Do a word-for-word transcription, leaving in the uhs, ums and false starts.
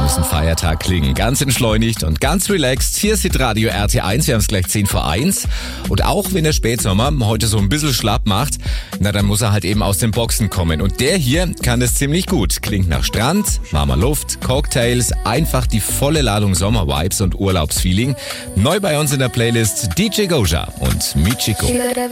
muss ein Feiertag klingen. Ganz entschleunigt und ganz relaxed. Hier ist Hitradio R T eins, wir haben es gleich zehn vor eins. Und auch wenn der Spätsommer heute so ein bisschen schlapp macht, na dann muss er halt eben aus den Boxen kommen. Und der hier kann es ziemlich gut. Klingt nach Strand, warmer Luft, Cocktails, einfach die volle Ladung Sommervibes und Urlaubsfeeling. Neu bei uns in der Playlist D J Goja und Michiko.